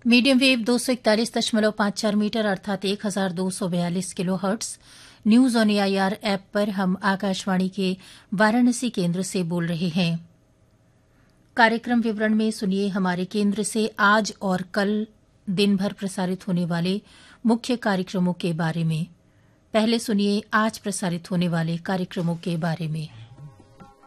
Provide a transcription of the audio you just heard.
Medium wave 241.54 metre अर्थात 1242 kilo hertz. News on AIR app पर हम आकाशवाणी के वाराणसी केंद्र से बोल रहे हैं। कार्यक्रम विवरण में सुनिए हमारे केंद्र से आज और कल दिन भर प्रसारित होने वाले मुख्य कार्यक्रमों के बारे में। पहले सुनिए आज प्रसारित होने वाले कार्यक्रमों के बारे में।